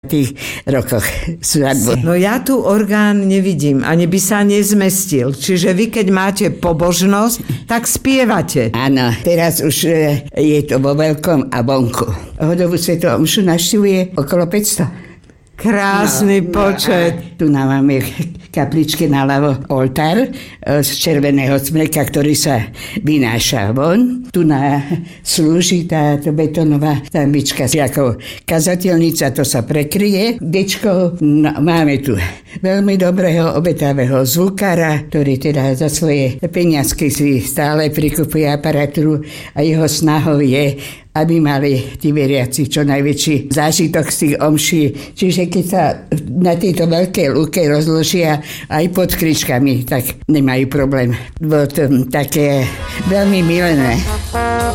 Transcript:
tých rokoch svadbu. No ja tu orgán nevidím, ani by sa nezmestil. Čiže vy, keď máte pobožnosť, tak spievate. Áno, teraz už je to vo veľkom a vonku. Hodovú svetovú omšu navštívuje okolo 500. Krásny počet. Tu máme kapličke naľavo oltár z červeného smreka, ktorý sa vynáša von. Tu slúži táto betónová tambička ako kazateľnica, to sa prekryje dečkou. No, máme tu veľmi dobrého obetavého zvukára, ktorý teda za svoje peniazky si stále prikupuje aparatúru a jeho snahou je, aby mali tí veriaci čo najväčší zážitok z tých omší. Čiže keď sa na tejto veľkej lúke rozložia aj pod kričkami, tak nemajú problém. Bolo to také veľmi milené.